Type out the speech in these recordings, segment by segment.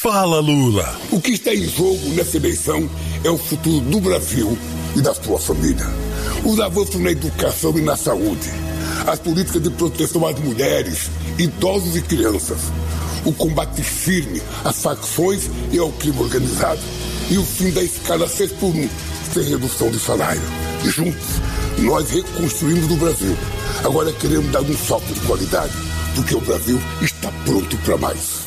Fala, Lula. O que está em jogo nessa eleição é o futuro do Brasil e da sua família. Os avanços na educação e na saúde, as políticas de proteção às mulheres, idosos e crianças, o combate firme às facções e ao crime organizado e o fim da escala 6x1, sem redução de salário. E juntos, nós reconstruímos o Brasil. Agora queremos dar um salto de qualidade, porque o Brasil está pronto para mais.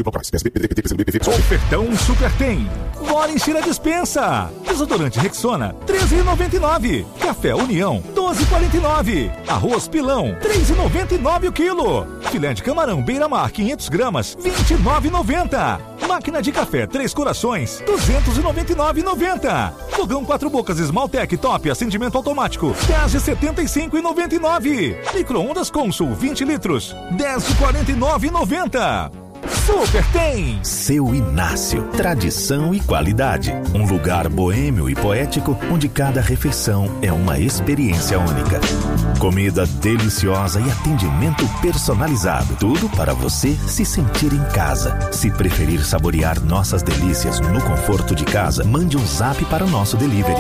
Ofertão Super Tem. Bora encher a dispensa. Desodorante Rexona, R$13,99. Café União, R$12,49. Arroz Pilão, R$3,99 o quilo. Filé de camarão Beira-Mar, 500 gramas, R$29,90. Máquina de café Três Corações, R$299,90. Fogão 4 bocas Esmaltec Top, acendimento automático, R$10,75,99. Micro-ondas Consul, 20 litros, R$10,49,90. Super Tem! Seu Inácio, tradição e qualidade. Um lugar boêmio e poético onde cada refeição é uma experiência única. Comida deliciosa e atendimento personalizado. Tudo para você se sentir em casa. Se preferir saborear nossas delícias no conforto de casa, mande um zap para o nosso delivery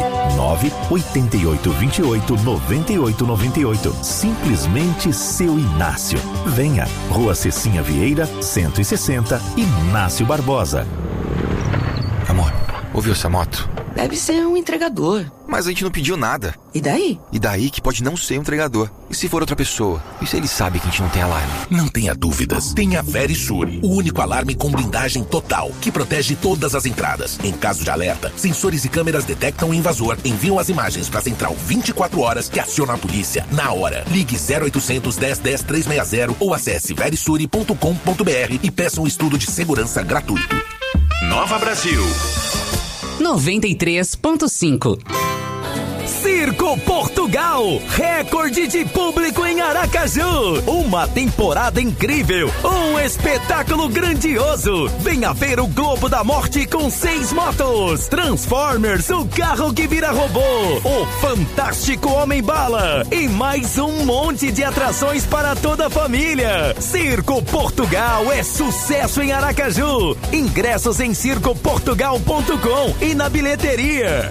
988289898. Simplesmente Seu Inácio. Venha, Rua Cecinha Vieira, 160, Inácio Barbosa. Amor, ouviu essa moto? Deve ser um entregador. Mas a gente não pediu nada. E daí? E daí que pode não ser um entregador. E se for outra pessoa? E se ele sabe que a gente não tem alarme? Não tenha dúvidas. Tenha Verisure, o único alarme com blindagem total, que protege todas as entradas. Em caso de alerta, sensores e câmeras detectam o invasor, enviam as imagens para a central 24 horas que aciona a polícia na hora. Ligue 0800 10 10 360 ou acesse verisure.com.br e peça um estudo de segurança gratuito. Nova Brasil 93.5. Circo Portugal, recorde de público em Aracaju. Uma temporada incrível, um espetáculo grandioso. Venha ver o Globo da Morte com 6 motos, Transformers, o carro que vira robô, o Fantástico Homem-Bala e mais um monte de atrações para toda a família. Circo Portugal é sucesso em Aracaju. Ingressos em circoportugal.com e na bilheteria.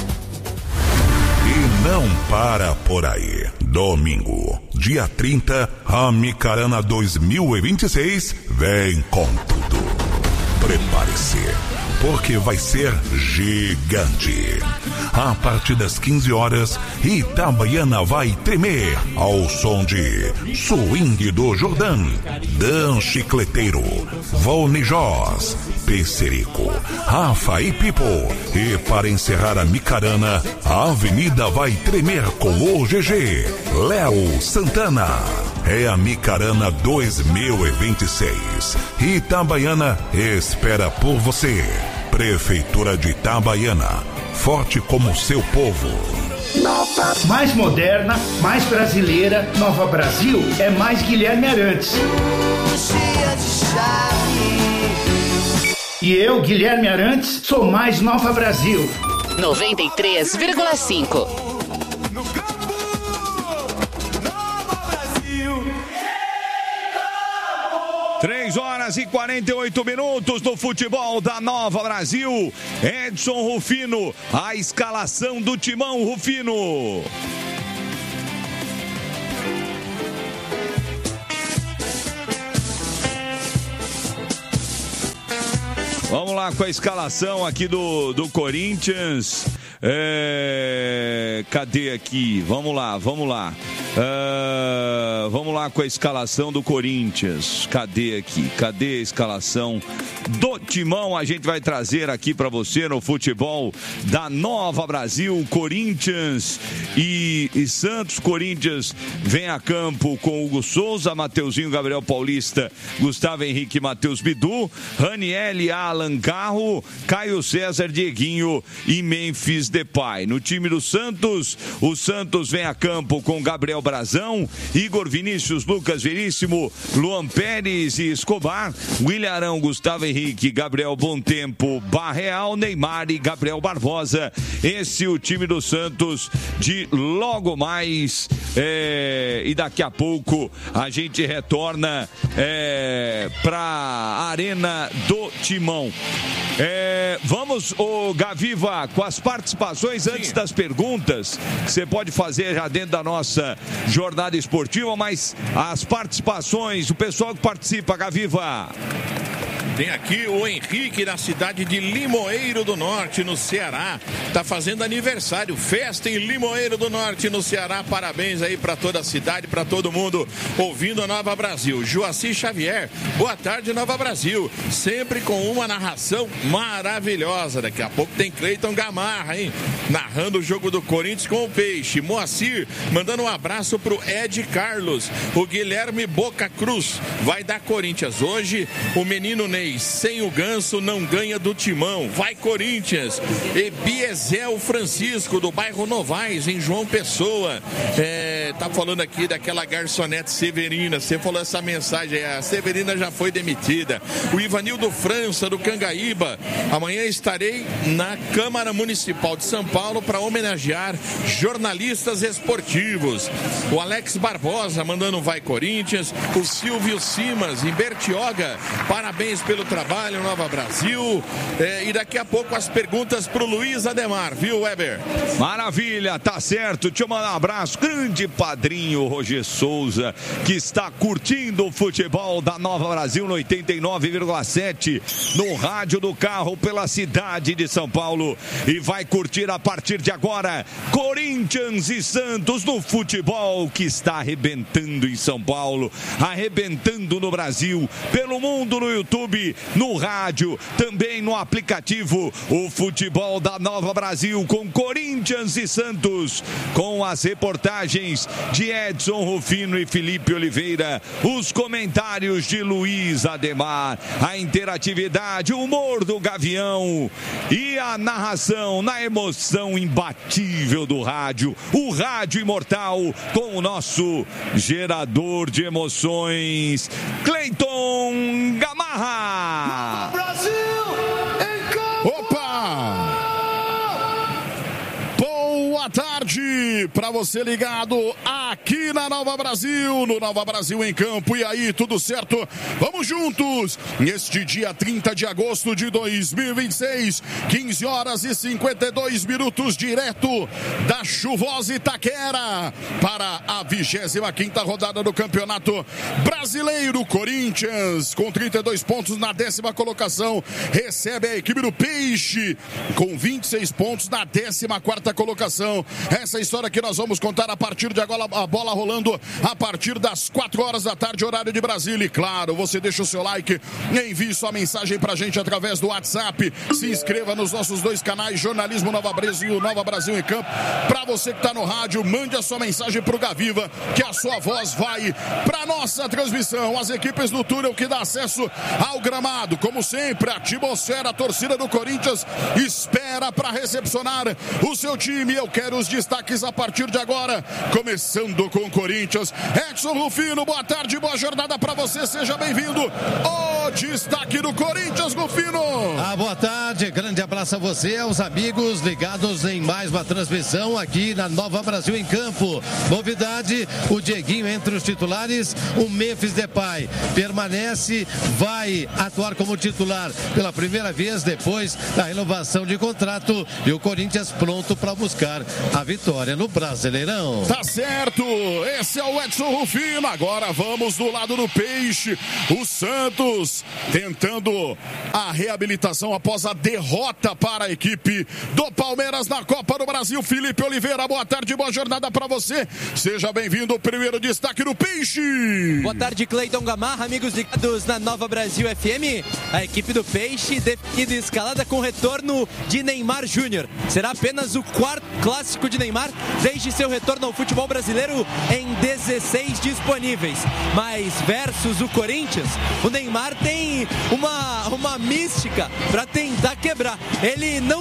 E não para por aí. Domingo, dia 30, a Micarana 2026 vem com tudo. Prepare-se, porque vai ser gigante. A partir das 15 horas, Itabaiana vai tremer ao som de Swing do Jordão, Dan Chicleteiro, Volney Joss, Pecerico, Rafa e Pipo. E para encerrar a Micarana, a avenida vai tremer com o GG, Léo Santana. É a Micarana 2026. Itabaiana espera por você. Prefeitura de Itabaiana, forte como seu povo. Mais moderna, mais brasileira, Nova Brasil é mais Guilherme Arantes. E eu, Guilherme Arantes, sou mais Nova Brasil. 93,5. 3h48 no futebol da Nova Brasil. Edson Rufino, a escalação do Timão Rufino. Vamos lá com a escalação aqui do Corinthians. Cadê aqui? Vamos lá. Vamos lá com a escalação do Corinthians. Cadê aqui? Cadê a escalação do Timão? A gente vai trazer aqui para você no futebol da Nova Brasil. Corinthians e Santos. Corinthians vem a campo com Hugo Souza, Mateuzinho, Gabriel Paulista, Gustavo Henrique, Matheus Bidu, Raniel, Alan Carro, Caio César, Dieguinho e Memphis Depay. No time do Santos, o Santos vem a campo com Gabriel Brazão, Igor Vinícius, Lucas Veríssimo, Luan Pérez e Escobar, William Arão, Gustavo Henrique, Henrique, Gabriel Bontempo, Barreal, Neymar e Gabriel Barbosa. Esse é o time do Santos de logo mais. E daqui a pouco a gente retorna para a Arena do Timão. Vamos, Gaviva, com as participações antes das perguntas. Você pode fazer já dentro da nossa jornada esportiva, mas as participações, o pessoal que participa, Gaviva. Tem aqui o Henrique, da cidade de Limoeiro do Norte, no Ceará. Tá fazendo aniversário, festa em Limoeiro do Norte, no Ceará. Parabéns aí para toda a cidade, para todo mundo ouvindo a Nova Brasil. Joaci Xavier, boa tarde, Nova Brasil. Sempre com uma narração maravilhosa. Daqui a pouco tem Cleiton Gamarra, hein? Narrando o jogo do Corinthians com o Peixe. Moacir, mandando um abraço pro Ed Carlos. O Guilherme Boca Cruz vai dar Corinthians hoje. O menino Ney, sem o Ganso, não ganha do Timão. Vai Corinthians. E Biezel Francisco, do bairro Novaes, em João Pessoa. Tá falando aqui daquela garçonete Severina. Você falou essa mensagem. A Severina já foi demitida. O Ivanildo França, do Cangaíba. Amanhã estarei na Câmara Municipal de São Paulo para homenagear jornalistas esportivos. O Alex Barbosa mandando um vai Corinthians. O Silvio Simas, em Bertioga. Parabéns pelo trabalho, Nova Brasil. E daqui a pouco as perguntas pro Luiz Ademar, viu, Weber? Maravilha, tá certo. Deixa eu mandar um abraço. Grande padrinho Roger Souza, que está curtindo o futebol da Nova Brasil no 89,7 no rádio do carro pela cidade de São Paulo. E vai curtir a partir de agora Corinthians e Santos no futebol que está arrebentando em São Paulo, arrebentando no Brasil, pelo mundo, no YouTube, no rádio, também no aplicativo. O futebol da Nova Brasil com Corinthians e Santos, com as reportagens de Edson Rufino e Felipe Oliveira, os comentários de Luiz Ademar, a interatividade, o humor do Gavião e a narração na emoção imbatível do rádio, o rádio imortal com o nosso gerador de emoções, Cleiton Gamarra. Brasil em campo. Opa! Boa tarde para você ligado aqui na Nova Brasil, no Nova Brasil em Campo. E aí, tudo certo? Vamos juntos neste dia 30 de agosto de 2026, 15 horas e 52 minutos, direto da chuvosa Itaquera para a 25ª rodada do Campeonato Brasileiro. Corinthians com 32 pontos na 10ª colocação recebe a equipe do Peixe com 26 pontos na 14ª colocação. Essa história que nós vamos contar a partir de agora, a bola rolando a partir das 4 horas da tarde, horário de Brasília. E claro, você deixa o seu like, envie sua mensagem pra gente através do WhatsApp, se inscreva nos nossos dois canais, Jornalismo Nova Brasil e o Nova Brasil em Campo. Pra você que tá no rádio, mande a sua mensagem pro Gaviva, que a sua voz vai pra nossa transmissão. As equipes do túnel que dá acesso ao gramado, como sempre, a atmosfera, a torcida do Corinthians espera pra recepcionar o seu time. Eu quero os destaques a partir de agora, começando com o Corinthians. Edson Rufino, boa tarde, boa jornada para você, seja bem-vindo. O destaque do Corinthians, Rufino. Boa tarde, grande abraço a você, aos amigos ligados em mais uma transmissão aqui na Nova Brasil em Campo. Novidade, o Dieguinho entre os titulares, o Memphis Depay permanece, vai atuar como titular pela primeira vez depois da renovação de contrato, e o Corinthians pronto para buscar a vitória no Brasileirão. Tá certo, esse é o Edson Rufino. Agora vamos do lado do Peixe. O Santos tentando a reabilitação após a derrota para a equipe do Palmeiras na Copa do Brasil. Felipe Oliveira, boa tarde, boa jornada para você. Seja bem-vindo ao primeiro destaque do Peixe. Boa tarde, Cleiton Gamarra, amigos ligados na Nova Brasil FM. A equipe do Peixe definida e escalada com retorno de Neymar Júnior. Será apenas o quarto clássico de Neymar desde seu retorno ao futebol brasileiro em 16 disponíveis. Mas versus o Corinthians, o Neymar tem uma mística para tentar quebrar. Ele não tem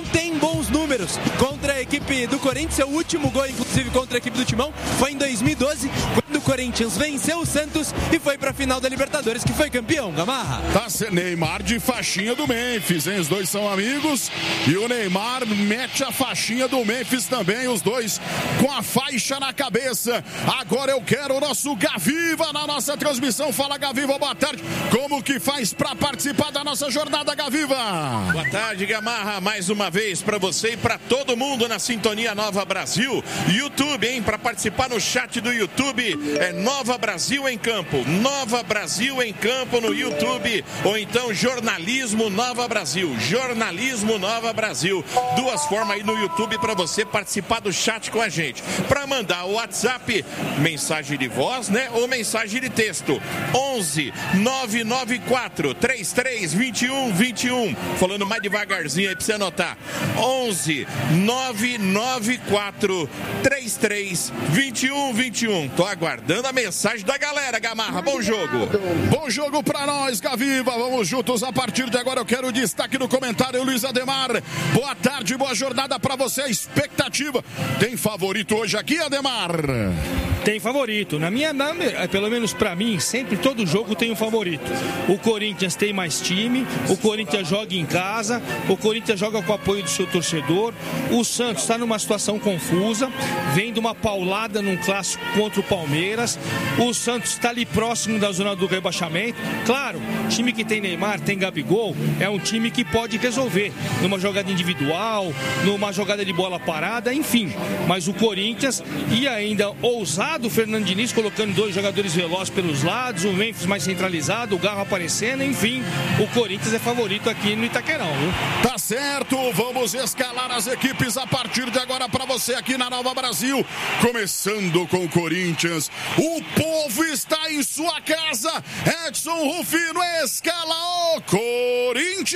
bons números contra a equipe do Corinthians. Seu último gol, inclusive, contra a equipe do Timão foi em 2012, quando o Corinthians venceu o Santos e foi pra final da Libertadores, que foi campeão, Gamarra. Tá sendo Neymar de faixinha do Memphis, hein? Os dois são amigos e o Neymar mete a faixinha do Memphis também, os dois com a faixa na cabeça. Agora eu quero o nosso Gaviva na nossa transmissão. Fala, Gaviva, boa tarde. Como que faz pra participar da nossa jornada, Gaviva? Boa tarde, Gamarra, mais uma vez pra você e pra todo mundo na Sintonia Nova Brasil. YouTube, hein? Pra participar no chat do YouTube é Nova Brasil em Campo. Nova Brasil em Campo no YouTube. Ou então Jornalismo Nova Brasil. Jornalismo Nova Brasil. Duas formas aí no YouTube pra você participar do chat com a gente. Pra mandar o WhatsApp, mensagem de voz, né? Ou mensagem de texto. 11 994 33 21 21. Falando mais devagarzinho aí pra você anotar. 11 994 33 21 21. Tô aguardando a mensagem da galera, Gamarra. Bom jogo. Bom jogo pra nós, Gaviva. Vamos juntos a partir de agora. Eu quero o destaque no comentário, Luiz Ademar. Boa tarde, boa jornada pra você. A expectativa. Tem favorito hoje aqui, Ademar? Tem favorito. Pelo menos pra mim, sempre todo jogo tem um favorito. O Corinthians tem mais time, o Corinthians joga em casa, o Corinthians joga com o apoio do seu torcedor. O Santos está numa situação confusa, vem de uma paulada num clássico contra o Palmeiras. O Santos está ali próximo da zona do rebaixamento. Claro, time que tem Neymar, tem Gabigol, é um time que pode resolver numa jogada individual, numa jogada de bola parada, enfim. Mas o Corinthians, e ainda ousado o Fernando Diniz colocando dois jogadores velozes pelos lados, o Memphis mais centralizado, o Garro aparecendo, enfim, o Corinthians é favorito aqui no Itaquerão, viu? Tá certo, vamos escalar as equipes a partir de agora para você aqui na Nova Brasil, começando com o Corinthians. O povo está em sua casa. Edson Rufino escala o Corinthians.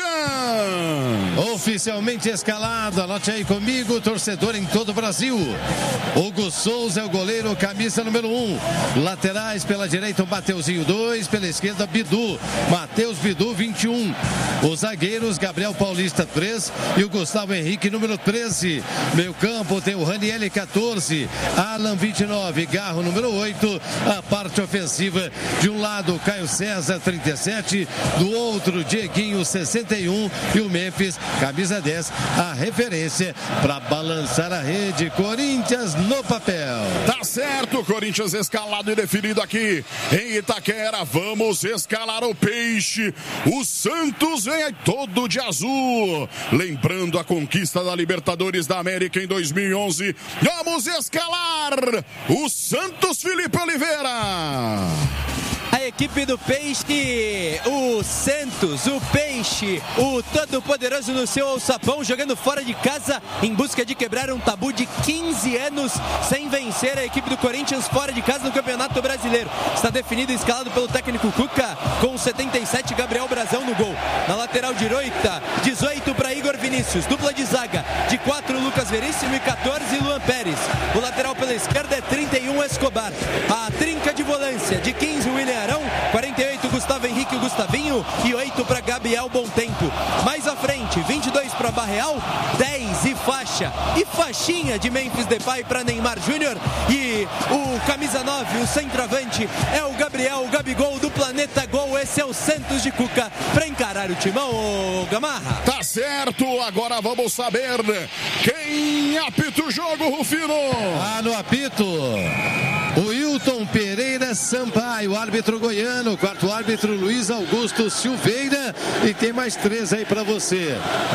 Oficialmente escalado, anote aí comigo, torcedor em todo o Brasil. Hugo Souza é o goleiro, camisa número 1. Laterais pela direita, o Mateuzinho 2, pela esquerda, Bidu. Matheus Bidu, 21. Os zagueiros, Gabriel Paulista, 3 e o Gustavo Henrique, número 13. Meio campo tem o Ranieri, 14. Alan, 29. Garro, número 8. A parte ofensiva, de um lado, Caio César, 37. Do outro, Dieguinho, 61. E o Memphis, camisa 10, a referência para balançar a rede. Corinthians no papel. Tá certo, Corinthians escalado e definido aqui em Itaquera. Vamos escalar o Peixe. O Santos vem aí todo de azul, lembrando a conquista da Libertadores da América em 2011. Vamos escalar o Santos, Felipe Oliveira. A equipe do Peixe, o Santos, o Peixe, o todo-poderoso no seu alçapão, jogando fora de casa em busca de quebrar um tabu de 15 anos sem vencer a equipe do Corinthians fora de casa no Campeonato Brasileiro. Está definido e escalado pelo técnico Cuca, com 77, Gabriel Brazão no gol. Na lateral direita, 18 para Igor Vinícius, dupla de zaga, de 4 Lucas Veríssimo e 14 Luan Pérez. O lateral pela esquerda é 31 Escobar. A trinca de volância, de 15 William Arão, 48 Gustavo Henrique e Gustavinho e 8 para Gabriel Bom Tempo. Mais à frente, 22 para Barreal, 10 e faixa e faixinha de Memphis Depay para Neymar Júnior, e o camisa 9, o centroavante, é o Gabriel, o Gabigol do Planeta Gol. Esse é o Santos de Cuca para encarar o Timão, ô Gamarra. Tá certo, agora vamos saber quem apita o jogo, Rufino. No apito, o Hilton Pereira Sampaio, árbitro goiano, quarto árbitro Luiz Augusto Silveira, e tem mais 3 aí para você.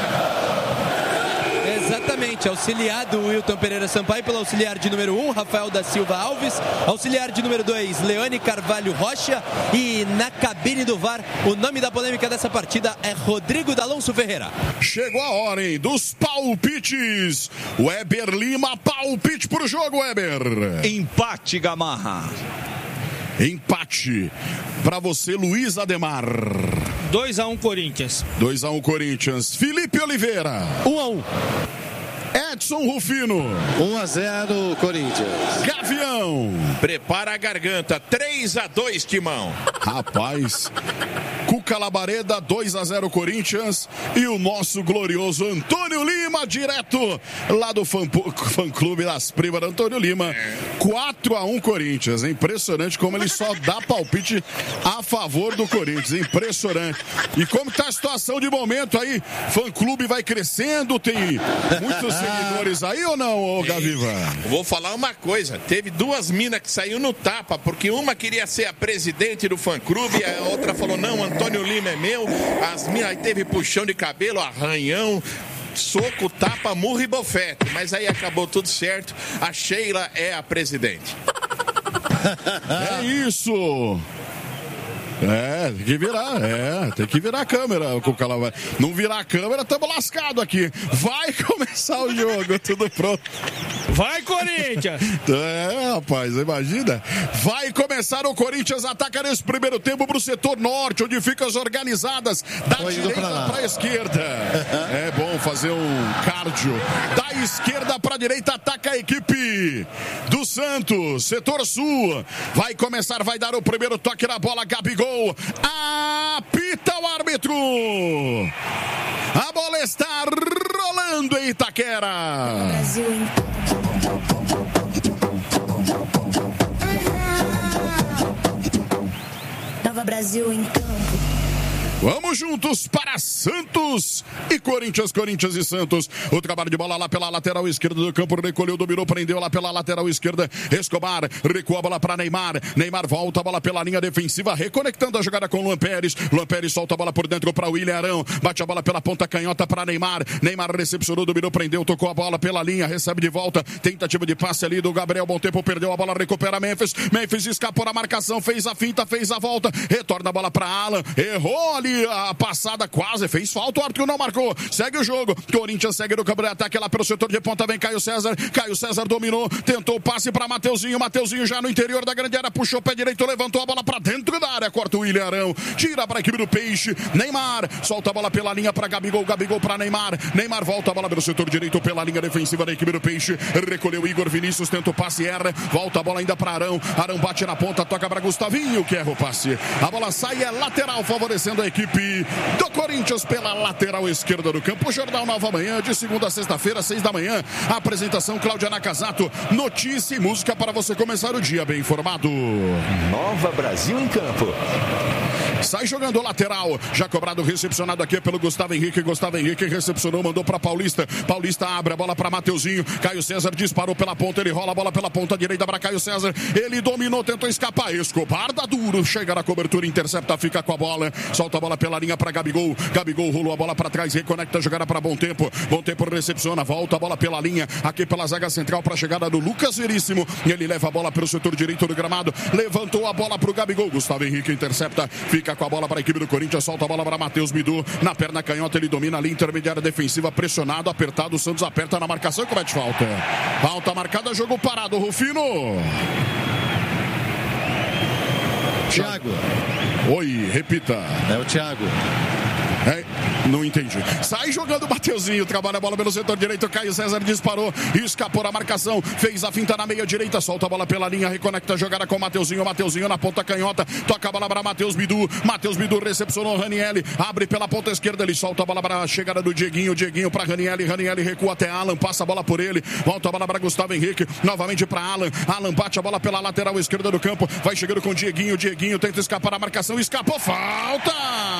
Exatamente, auxiliar do Wilton Pereira Sampaio pelo auxiliar de número 1, Rafael da Silva Alves, auxiliar de número 2, Leone Carvalho Rocha, e na cabine do VAR, o nome da polêmica dessa partida é Rodrigo D'Alonso Ferreira. Chegou a hora, hein, dos palpites. Weber Lima, palpite pro jogo, Weber. Empate, Gamarra. Empate para você, Luiz Ademar. 2-1 Corinthians. 2-1 Corinthians. Felipe Oliveira. 1-1. Edson Rufino. 1-0 Corinthians. Gavião. Prepara a garganta. 3-2, Timão. Rapaz, Cuca Labareda, 2-0 Corinthians. E o nosso glorioso Antônio Lima, direto lá do fã-clube das primas, Antônio Lima. 4-1 Corinthians. É impressionante como ele só dá palpite a favor do Corinthians. Impressionante. E como está a situação de momento aí? Fã-clube vai crescendo, tem muitos seguidores aí ou não, Gaviva? Vou falar uma coisa. Teve duas minas que saíram no tapa, porque uma queria ser a presidente do fã-clube e a outra falou, não, Antônio Lima é meu. As minas aí teve puxão de cabelo, arranhão, soco, tapa, murro e bofete. Mas aí acabou tudo certo. A Sheila é a presidente. É isso! Tem que virar a câmera, Cuca Labareda. Não virar a câmera, estamos lascados aqui. Vai começar o jogo, tudo pronto. Vai, Corinthians! Rapaz, imagina. Vai começar o Corinthians, ataca nesse primeiro tempo pro setor norte, onde ficam as organizadas da direita para a esquerda. É bom fazer um cardio. Da esquerda para a direita, ataca a equipe do Santos, setor sul. Vai começar, vai dar o primeiro toque na bola, Gabigol. Apita o árbitro. A bola está rolando em Itaquera. Brasil Nova Brasil em campo. Vamos juntos para Santos e Corinthians, Corinthians e Santos. O trabalho de bola lá pela lateral esquerda do campo, recolheu, dominou, prendeu lá pela lateral esquerda. Escobar, recua a bola para Neymar. Neymar volta a bola pela linha defensiva, reconectando a jogada com Luan Pérez. Luan Pérez solta a bola por dentro para William Arão. Bate a bola pela ponta canhota para Neymar. Neymar recepcionou, dominou, prendeu, tocou a bola pela linha, recebe de volta. Tentativa de passe ali do Gabriel, bom tempo, perdeu a bola, recupera Memphis. Memphis escapou na marcação, fez a finta, fez a volta. Retorna a bola para Alan. Errou ali a passada, quase fez falta, o árbitro não marcou, segue o jogo, Corinthians segue no campo de ataque lá pelo setor de ponta, vem Caio César dominou, tentou o passe para Mateuzinho já no interior da grande área, puxou o pé direito, levantou a bola para dentro da área, corta o William Arão, tira para a equipe do Peixe, Neymar, solta a bola pela linha para Gabigol para Neymar volta a bola pelo setor direito, pela linha defensiva da equipe do Peixe, recolheu Igor Vinícius, tenta o passe, erra, volta a bola ainda para Arão bate na ponta, toca para Gustavinho, que erra o passe, a bola sai, é lateral, favorecendo a equipe do Corinthians pela lateral esquerda do campo. O Jornal Nova Manhã, de segunda a sexta-feira, 6 da manhã. A apresentação Cláudia Nakazato. Notícia e música para você começar o dia bem informado. Nova Brasil em campo. Sai jogando o lateral, já cobrado, recepcionado aqui pelo Gustavo Henrique recepcionou, mandou para Paulista abre a bola para Mateuzinho, Caio César disparou pela ponta, ele rola a bola pela ponta direita para Caio César, ele dominou, tentou escapar, Escobar dá duro, chega na cobertura, intercepta, fica com a bola, solta a bola pela linha para Gabigol rolou a bola para trás, reconecta a jogada para Bom Tempo recepciona, volta a bola pela linha, aqui pela zaga central para a chegada do Lucas Veríssimo, ele leva a bola pelo setor direito do gramado, levantou a bola para o Gabigol, Gustavo Henrique intercepta, fica com a bola para a equipe do Corinthians, solta a bola para Matheus Bidu, na perna canhota ele domina ali, intermediária defensiva, pressionado, apertado, o Santos aperta na marcação, comete falta marcada, jogo parado, Rufino. Thiago. Oi, repita. É o Thiago. Não entendi. Sai jogando o Mateuzinho, trabalha a bola pelo setor direito, Caio César disparou, escapou a marcação, fez a finta na meia direita, solta a bola pela linha, reconecta a jogada com o Mateuzinho na ponta canhota, toca a bola para Matheus Bidu recepcionou o Ranielli, abre pela ponta esquerda, ele solta a bola para a chegada do Dieguinho para Ranielli recua até Alan, passa a bola por ele, volta a bola para Gustavo Henrique, novamente para Alan bate a bola pela lateral esquerda do campo, vai chegando com o Dieguinho tenta escapar da marcação, escapou, falta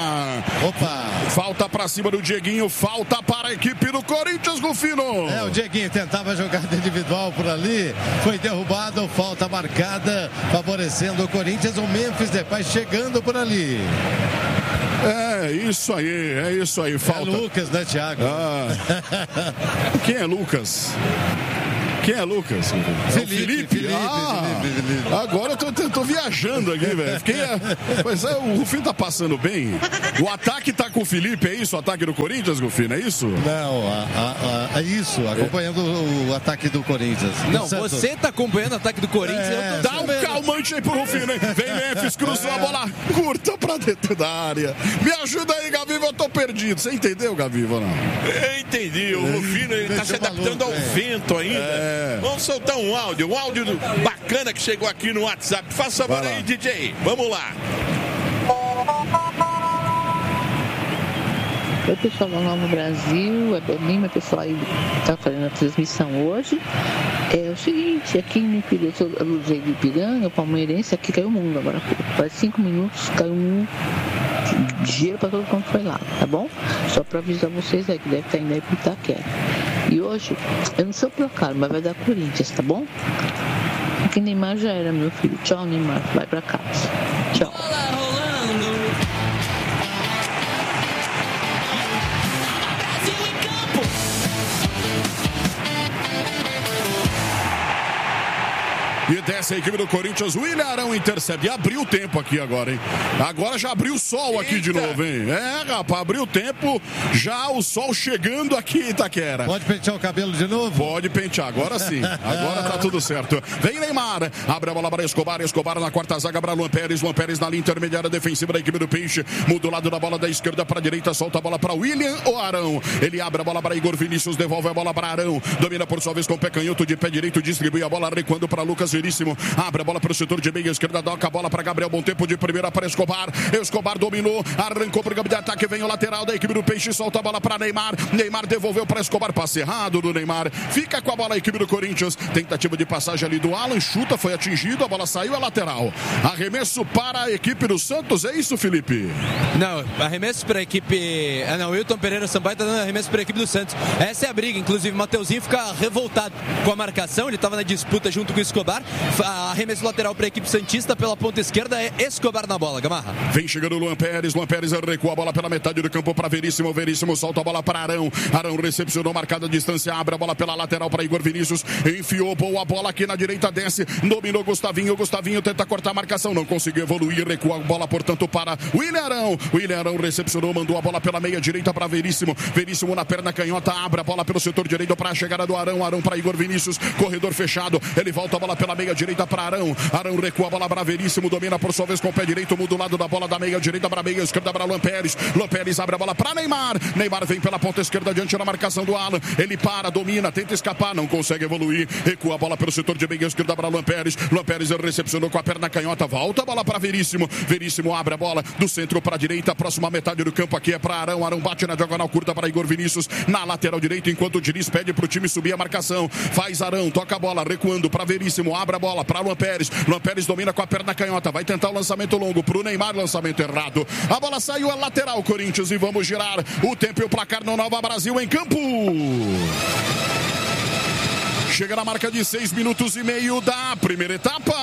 para cima do Dieguinho, falta para a equipe do Corinthians, Rufino. O Dieguinho tentava jogada individual por ali, foi derrubado, falta marcada, favorecendo o Corinthians, o Memphis Depay chegando por ali. É isso aí, falta. É Lucas, né, Thiago? Quem é Lucas? Quem é Lucas? Felipe. Agora eu tô viajando aqui, velho. Mas o Rufino tá passando bem. O ataque tá com o Felipe, é isso? O ataque do Corinthians, Rufino, é isso? Não, é isso, acompanhando o ataque do Corinthians. Não, você tá acompanhando o ataque do Corinthians. Dá um calmante aí pro Rufino, hein? Vem Memphis, cruzou a bola curta pra dentro da área. Me ajuda aí, Gaviva, eu tô perdido. Você entendeu, Gaviva, não? Eu entendi, o Rufino ele tá se adaptando ao vento ainda. Vamos soltar um áudio bacana que chegou aqui no WhatsApp. Faça favor aí, DJ. Vamos lá. Oi, pessoal do Nova Brasil, é Belima, pessoal aí que tá fazendo a transmissão hoje. É o seguinte, aqui no Ipiranga, do Ipiranga, o palmeirense, aqui caiu o mundo agora. Faz 5 minutos, caiu um dinheiro para todo quanto foi lá, tá bom? Só para avisar vocês aí, que deve estar indo aí pro Itaquera. E hoje, eu não sei o placar, mas vai dar Corinthians, tá bom? Aqui Neymar já era, meu filho. Tchau, Neymar, vai pra casa. Tchau. E desce a equipe do Corinthians. William Arão intercepta. E abriu o tempo aqui agora, hein? Agora já abriu o sol aqui de novo, hein? É, rapaz, abriu o tempo. Já o sol chegando aqui em Itaquera. Pode pentear o cabelo de novo? Pode pentear, agora sim. Agora tá tudo certo. Vem Neymar. Abre a bola para Escobar. Escobar na quarta zaga para Luan Pérez. Luan Pérez na linha intermediária defensiva da equipe do Peixe. Muda o lado da bola da esquerda para a direita. Solta a bola para William ou Arão. Ele abre a bola para Igor Vinícius. Devolve a bola para Arão. Domina por sua vez com o pé canhoto de pé direito. Distribui a bola recuando para Lucas Veríssimo. Abre a bola para o setor de meia esquerda. Doca a bola para Gabriel. Bom tempo de primeira para Escobar. Escobar dominou. Arrancou para o campo de ataque. Vem o lateral da equipe do Peixe. Solta a bola para Neymar. Neymar devolveu para Escobar. Passe errado do Neymar. Fica com a bola a equipe do Corinthians. Tentativa de passagem ali do Alan. Chuta, foi atingido. A bola saiu, é lateral. Arremesso para a equipe do Santos. É isso, Felipe? Não, arremesso para a equipe... não, Wilton Pereira Sampaio está dando arremesso para a equipe do Santos. Essa é a briga. Inclusive, o Mateuzinho fica revoltado com a marcação. Ele estava na disputa junto com o Escobar. Arremesso lateral para a equipe santista pela ponta esquerda. É Escobar na bola, Gamarra. Vem chegando o Luan Pérez. Luan Pérez recua a bola pela metade do campo para Veríssimo. Veríssimo solta a bola para Arão. Arão recepcionou, marcada a distância. Abre a bola pela lateral para Igor Vinícius. Enfiou boa bola aqui na direita. Desce. Dominou Gustavinho. Gustavinho tenta cortar a marcação. Não conseguiu evoluir. Recua a bola, portanto, para William Arão. William Arão recepcionou. Mandou a bola pela meia direita para Veríssimo. Veríssimo na perna canhota. Abre a bola pelo setor direito para a chegada do Arão. Arão para Igor Vinícius. Corredor fechado. Ele volta a bola pela meia direita para Arão. Arão recua a bola para Veríssimo. Domina por sua vez com o pé direito. Muda o lado da bola da meia direita para a meia esquerda para Luan Pérez. Luan Pérez abre a bola para Neymar. Neymar vem pela ponta esquerda diante da marcação do Alan. Ele para, domina, tenta escapar. Não consegue evoluir. Recua a bola pelo setor de meia esquerda para Luan Pérez. Luan Pérez recepcionou com a perna canhota. Volta a bola para Veríssimo. Veríssimo abre a bola do centro para a direita. Próxima metade do campo aqui é para Arão. Arão bate na diagonal curta para Igor Vinícius. Na lateral direita, enquanto o Diniz pede para o time subir a marcação. Faz Arão, toca a bola, recuando para Veríssimo. Abre a bola para Luan Pérez. Luan Pérez domina com a perna canhota. Vai tentar o lançamento longo para o Neymar. Lançamento errado. A bola saiu, a lateral, Corinthians. E vamos girar o tempo e o placar no Nova Brasil em campo. Chega na marca de 6 minutos e meio da primeira etapa.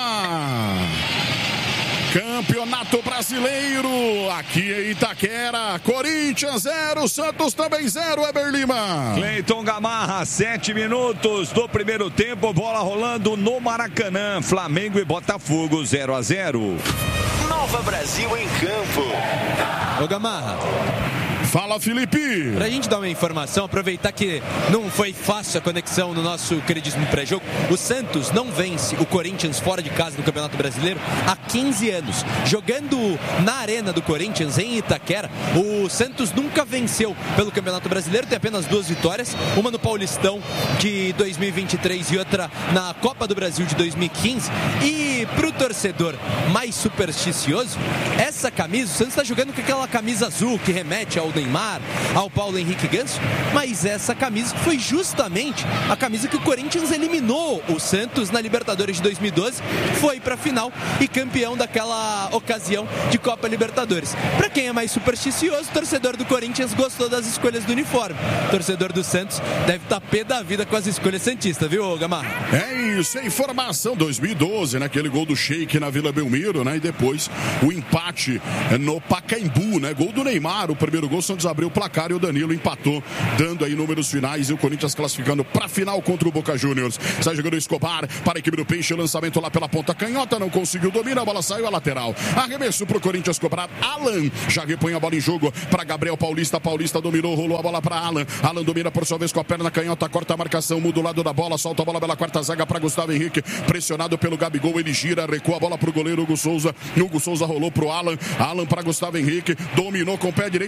Campeonato Brasileiro, aqui em Itaquera. Corinthians 0, Santos também 0, Eber Lima. Cleiton Gamarra, 7 minutos do primeiro tempo, bola rolando no Maracanã. Flamengo e Botafogo 0-0. Nova Brasil em campo. Ô Gamarra. Fala, Felipe. Pra gente dar uma informação, aproveitar que não foi fácil a conexão no nosso queridíssimo pré-jogo, o Santos não vence o Corinthians fora de casa no Campeonato Brasileiro há 15 anos. Jogando na arena do Corinthians, em Itaquera, o Santos nunca venceu pelo Campeonato Brasileiro, tem apenas 2 vitórias, uma no Paulistão de 2023 e outra na Copa do Brasil de 2015. E pro torcedor mais supersticioso, essa camisa, o Santos está jogando com aquela camisa azul que remete ao Neymar, ao Paulo Henrique Ganso, mas essa camisa foi justamente a camisa que o Corinthians eliminou o Santos na Libertadores de 2012, foi pra final e campeão daquela ocasião de Copa Libertadores. Pra quem é mais supersticioso, o torcedor do Corinthians gostou das escolhas do uniforme. O torcedor do Santos deve estar pé da vida com as escolhas santistas, viu, Gamarra? É isso, é informação. 2012, né? Aquele gol do Sheik na Vila Belmiro, né? E depois o empate no Pacaembu, né? Gol do Neymar, o primeiro gol. Santos abriu o placar e o Danilo empatou, dando aí números finais e o Corinthians classificando para a final contra o Boca Juniors. Sai jogando Escobar para a equipe do Peixe, lançamento lá pela ponta canhota, não conseguiu domina, a bola saiu a lateral. Arremesso para o Corinthians cobrar. Alan já repõe a bola em jogo para Gabriel Paulista. Paulista dominou, rolou a bola para Alan. Alan domina por sua vez com a perna canhota, corta a marcação, muda o lado da bola, solta a bola pela quarta zaga para Gustavo Henrique, pressionado pelo Gabigol, ele gira, recua a bola para o goleiro Hugo Souza. Hugo Souza rolou para o Alan. Alan para Gustavo Henrique, dominou com o pé direito, tentou escapar.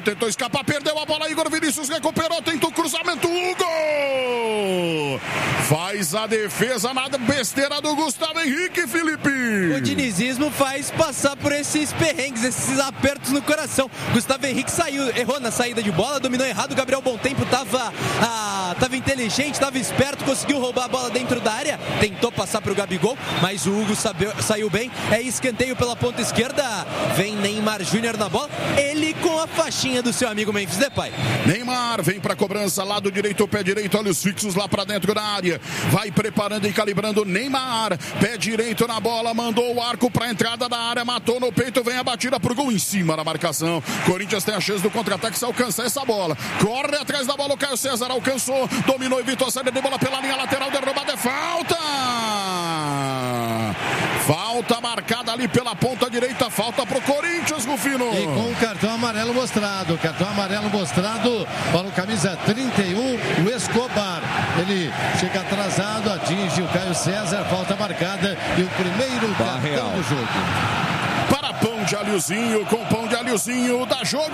escapa, perdeu a bola, Igor Vinícius recuperou, tenta o cruzamento, Hugo! Faz a defesa, nada besteira do Gustavo Henrique, Felipe. O dinizismo faz passar por esses perrengues, esses apertos no coração. Gustavo Henrique errou na saída de bola, dominou errado, Gabriel Bontempo tava inteligente, tava esperto, conseguiu roubar a bola dentro da área, tentou passar pro Gabigol, mas o Hugo saiu bem, é escanteio pela ponta esquerda, vem Neymar Júnior na bola, ele com a faixinha do seu amigo Memphis Depay. Neymar vem pra cobrança, lado direito, pé direito, olhos fixos lá pra dentro da área, vai preparando e calibrando Neymar, pé direito na bola, mandou o arco pra entrada da área, matou no peito, vem a batida pro gol em cima da marcação. Corinthians tem a chance do contra-ataque se alcançar essa bola, corre atrás da bola, o Caio César alcançou, dominou, evitou a saída de bola pela linha lateral, derrubada, é falta! Falta marcada ali pela ponta direita, falta pro Corinthians, Rufino. E com o cartão amarelo mostrado para o camisa 31, o Escobar. Ele chega atrasado, atinge o Caio César, falta marcada e o primeiro cartão do jogo. Para Pão de Alhozinho, com Pão de Alhozinho, dá jogo.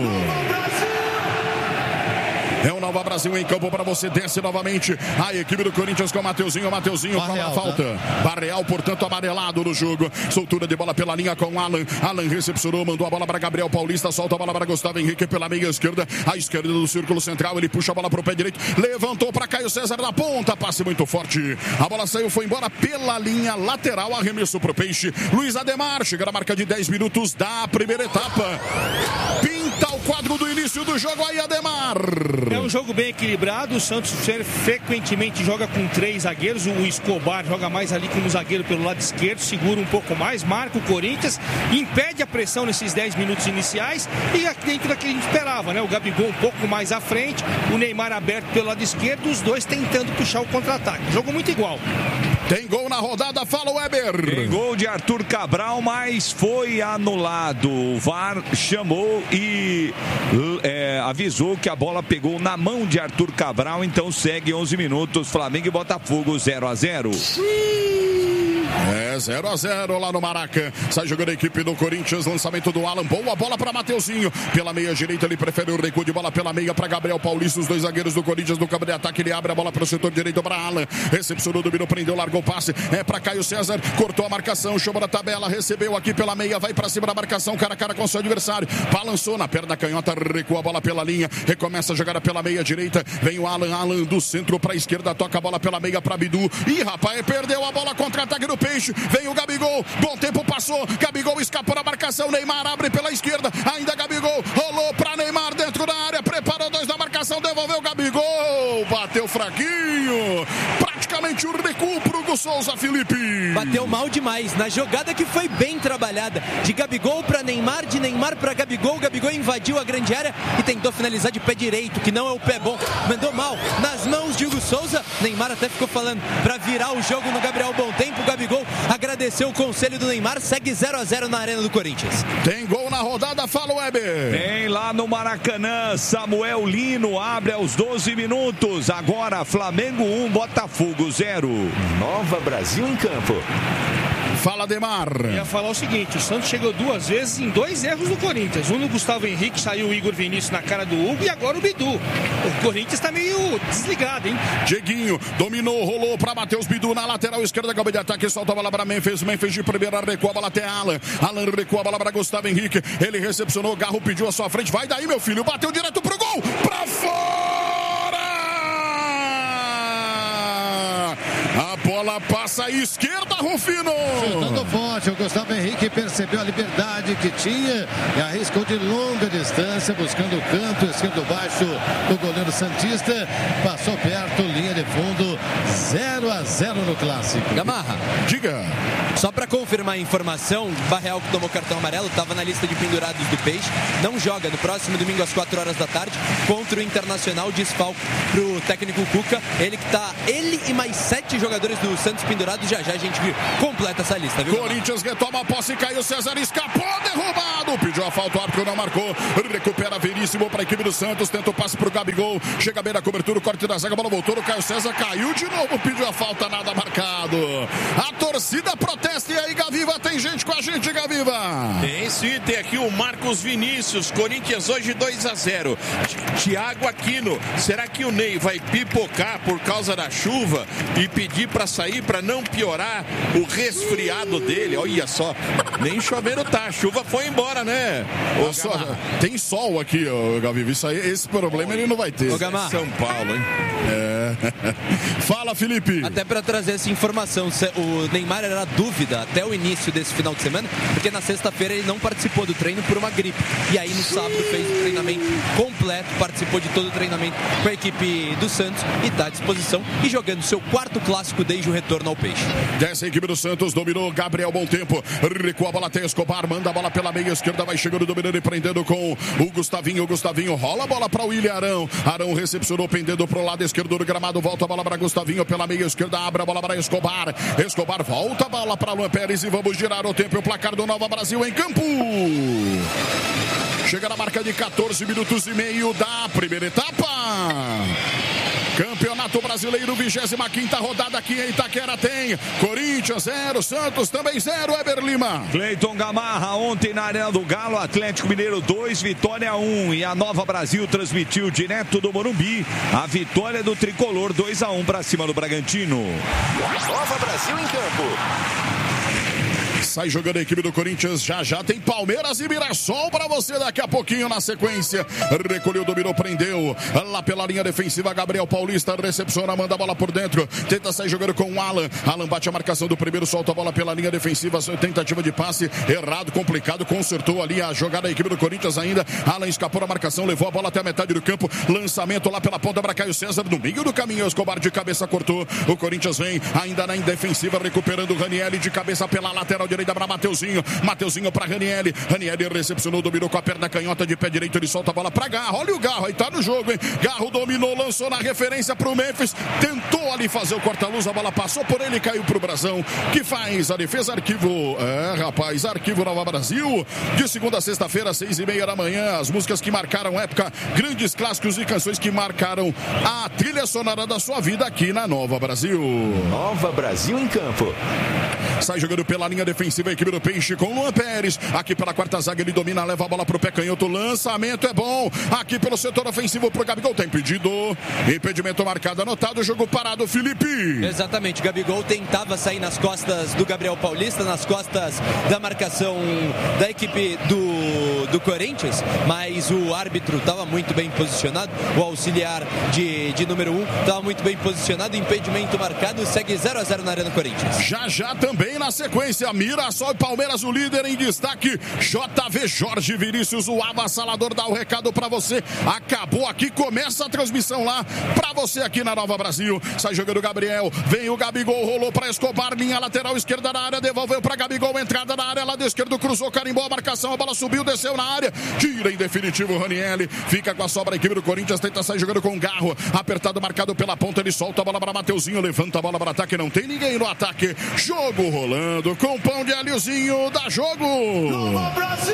É o Nova Brasil em campo para você, desce novamente a equipe do Corinthians com o Mateuzinho com a falta. Barreal, portanto, amarelado no jogo. Soltura de bola pela linha com o Alan. Alan recepcionou, mandou a bola para Gabriel Paulista, solta a bola para Gustavo Henrique pela meia esquerda. A esquerda do círculo central, ele puxa a bola para o pé direito, levantou para Caio César na ponta, passe muito forte. A bola saiu, foi embora pela linha lateral, arremesso para o Peixe. Luiz Ademar chega na marca de 10 minutos da primeira etapa. Pinta o quadro do início do jogo aí, Ademar. É um jogo bem equilibrado, o Santos frequentemente joga com 3 zagueiros, o Escobar joga mais ali como zagueiro pelo lado esquerdo, segura um pouco mais, marca o Corinthians, impede a pressão nesses 10 minutos iniciais e dentro daquilo que a gente esperava, né? O Gabigol um pouco mais à frente, o Neymar aberto pelo lado esquerdo, os dois tentando puxar o contra-ataque. Jogo muito igual. Tem gol na rodada, fala o Weber. Tem gol de Arthur Cabral, mas foi anulado. O VAR chamou e avisou que a bola pegou na mão de Arthur Cabral, então segue 11 minutos, Flamengo e Botafogo 0-0. É 0-0 lá no Maraca. Sai jogando a equipe do Corinthians. Lançamento do Alan. Boa bola para Mateuzinho. Pela meia direita, ele prefere o recuo de bola pela meia para Gabriel Paulista. Os dois zagueiros do Corinthians no campo de ataque. Ele abre a bola para o setor direito para Alan. Recepcionou, dominou, prendeu, largou o passe. É para Caio César. Cortou a marcação. Chamou na tabela. Recebeu aqui pela meia. Vai para cima da marcação. Cara a cara com seu adversário. Balançou na perna canhota. Recua a bola pela linha. Recomeça a jogada pela meia direita. Vem o Alan. Alan do centro para a esquerda. Toca a bola pela meia para Bidu. Ih, rapaz, perdeu a bola. Contra-ataque do Peixe. Vem o Gabigol, bom tempo passou, Gabigol escapou da marcação, Neymar abre pela esquerda, ainda Gabigol, rolou pra Neymar dentro da área, preparou 2 na marcação, devolveu Gabigol, bateu fraquinho, praticamente o recuo pro Hugo Souza, Felipe. Bateu mal demais, na jogada que foi bem trabalhada, de Gabigol pra Neymar, de Neymar pra Gabigol, Gabigol invadiu a grande área e tentou finalizar de pé direito, que não é o pé bom, mandou mal, nas mãos de Hugo Souza, Neymar até ficou falando pra virar o jogo no Gabriel Bontempo, Gabigol agradeceu o conselho do Neymar, segue 0-0 na Arena do Corinthians. Tem gol na rodada, fala o Weber. Tem lá no Maracanã, Samuel Lino abre aos 12 minutos. Agora Flamengo 1, Botafogo 0. Nova Brasil em campo. Fala, Ademar. Eu ia falar o seguinte, o Santos chegou 2 vezes em 2 erros do Corinthians. Um no Gustavo Henrique, saiu o Igor Vinícius na cara do Hugo e agora o Bidu. O Corinthians tá meio desligado, hein? Dieguinho dominou, rolou pra Matheus Bidu na lateral esquerda, campo de ataque, solta a bola pra Memphis. Memphis de primeira, recua a bola até Alan. Alan recua a bola pra Gustavo Henrique. Ele recepcionou, Garro pediu a sua frente. Vai daí, meu filho. Bateu direto pro gol. Pra fora! A bola passa à esquerda, Rufino. Chutando forte, o Gustavo Henrique percebeu a liberdade que tinha e arriscou de longa distância, buscando o canto esquerdo baixo do goleiro santista. Passou perto, linha de fundo, 0-0 no clássico. Gamarra, diga. Só para confirmar a informação, Barreal, que tomou cartão amarelo, estava na lista de pendurados do Peixe, não joga no próximo domingo às 4 horas da tarde contra o Internacional, desfalque pro técnico Cuca. Ele e mais 7 jogadores do Santos pendurados, já a gente completa essa lista, viu? Corinthians Corinthians retoma a posse, Caio César escapou, derrubado, pediu a falta, o árbitro não marcou, recupera Veríssimo para a equipe do Santos, tenta o passe para o Gabigol, chega bem na cobertura, o corte da zaga, a bola voltou, o Caio César caiu de novo, pediu a falta, nada marcado. A torcida protesta, e aí, Gaviva, tem gente com a gente, Gaviva? Tem sim, tem aqui o Marcos Vinícius, Corinthians hoje 2-0. Thiago Aquino, será que o Ney vai pipocar por causa da chuva e pedir para sair para não piorar o resfriado dele? Olha só, nem chovendo tá, a chuva foi embora, né? Tem sol aqui, Gaviva, isso aí, esse problema ele não vai ter. São Paulo, hein? Fala, Felipe. Até para trazer essa informação, o Neymar era dúvida até o início desse final de semana, porque na sexta-feira ele não participou do treino por uma gripe. E aí no sábado fez o treinamento completo, participou de todo o treinamento com a equipe do Santos e está à disposição e jogando seu quarto clássico desde o retorno ao Peixe. Desce a equipe do Santos, dominou Gabriel Bom Tempo, recua a bola até Escobar, manda a bola pela meia esquerda, vai chegando, dominando e prendendo com o Gustavinho. Rola a bola para o William Arão. Arão recepcionou, pendendo para o lado esquerdo do gramado, volta a bola para Gustavinho pela meia esquerda, abre a bola para Escobar. Escobar volta a bola para Luan Pérez e vamos girar o tempo e o placar do Nova Brasil em campo. Chega na marca de 14 minutos e meio da primeira etapa. Campeonato Brasileiro, 25ª rodada aqui em Itaquera tem Corinthians 0, Santos também 0, Eber Lima. Cleiton Gamarra, ontem na Arena do Galo, Atlético Mineiro 2, Vitória 1. E a Nova Brasil transmitiu direto do Morumbi a vitória do Tricolor 2-1 para cima do Bragantino. Nova Brasil em campo. Sai jogando a equipe do Corinthians, já tem Palmeiras e Mirassol para você daqui a pouquinho na sequência. Recolheu, dominou, prendeu lá pela linha defensiva, Gabriel Paulista recepciona, manda a bola por dentro, tenta sair jogando com o Alan bate a marcação do primeiro, solta a bola pela linha defensiva, tentativa de passe, errado, complicado, consertou ali a jogada da equipe do Corinthians ainda, Alan escapou da marcação, levou a bola até a metade do campo, lançamento lá pela ponta para Caio César, no meio do caminho, Escobar de cabeça cortou, o Corinthians vem ainda na defensiva, recuperando o Ranieri de cabeça pela lateral direita para Mateuzinho para Ranieri recepcionou, dominou com a perna canhota de pé direito, ele solta a bola para Garro, olha o Garro, aí tá no jogo, hein? Garro dominou, lançou na referência pro Memphis, tentou ali fazer o corta-luz, a bola passou por ele e caiu pro Brasão, que faz a defesa, arquivo Nova Brasil, de segunda a sexta-feira, 6:30 da manhã, as músicas que marcaram época, grandes clássicos e canções que marcaram a trilha sonora da sua vida aqui na Nova Brasil. Nova Brasil em campo. Sai jogando pela linha defensiva a equipe do Peixe com Luan Pérez. Aqui pela quarta zaga ele domina, leva a bola pro pé canhoto. Lançamento é bom. Aqui pelo setor ofensivo pro Gabigol. Tem impedimento marcado, anotado. Jogo parado, Felipe. Exatamente. Gabigol tentava sair nas costas do Gabriel Paulista, nas costas da marcação da equipe do Corinthians, mas o árbitro estava muito bem posicionado. O auxiliar de número 1 estava muito bem posicionado. Impedimento marcado. Segue 0-0 na Arena Corinthians. Já também na sequência, Mirassol e Palmeiras, o líder em destaque, JV Jorge Vinícius, o avassalador, dá o recado pra você, acabou aqui, começa a transmissão lá pra você aqui na Nova Brasil, sai jogando o Gabriel, vem o Gabigol, rolou pra Escobar, linha lateral esquerda da área, devolveu pra Gabigol, entrada na área, lado esquerdo, cruzou, carimbou a marcação, a bola subiu, desceu na área, tira em definitivo o Ranieri, fica com a sobra a equipe do Corinthians, tenta sair jogando com o Garro, apertado, marcado pela ponta, ele solta a bola pra Mateuzinho, levanta a bola para ataque, não tem ninguém no ataque, jogo rolando com o pão de alhozinho, dá jogo. Nova Brasil!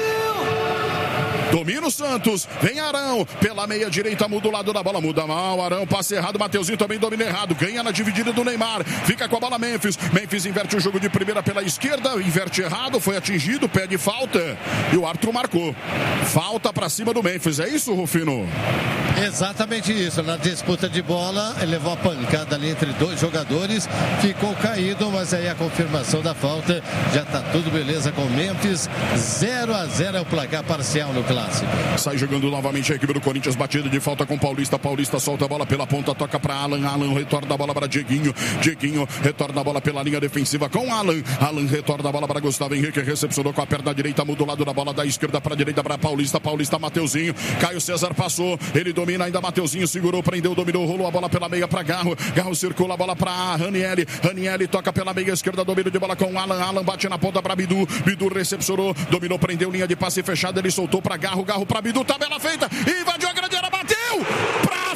Domina o Santos, vem Arão, pela meia direita, muda o lado da bola, muda mal, Arão, passe errado, Mateuzinho também domina errado, ganha na dividida do Neymar, fica com a bola Memphis inverte o jogo de primeira pela esquerda, inverte errado, foi atingido, pede falta, e o árbitro marcou, falta pra cima do Memphis, é isso, Rufino? Exatamente isso, na disputa de bola, ele levou a pancada ali entre dois jogadores, ficou caído, mas aí a confirmação da falta, já tá tudo beleza com o Memphis, 0-0 é o placar parcial no clássico. Sai jogando novamente a equipe do Corinthians, batida de falta com Paulista, solta a bola pela ponta, toca para Alan retorna a bola para Dieguinho retorna a bola pela linha defensiva com Alan retorna a bola para Gustavo Henrique, recepcionou com a perna direita, muda o lado da bola da esquerda para a direita para Paulista, Mateuzinho, Caio César passou, ele domina ainda, Mateuzinho segurou, prendeu, dominou, rolou a bola pela meia para Garro circula a bola para Ranieri toca pela meia esquerda, domínio de bola com Alan bate na ponta para Bidu recepcionou, dominou, prendeu, linha de passe fechada, ele soltou para Garro para Bidu, tabela feita, invadiu a grande área, bateu pra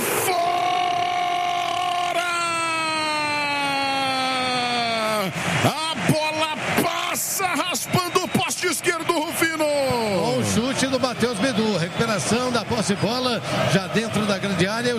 fora, a bola passa recuperação da posse de bola já dentro da grande área.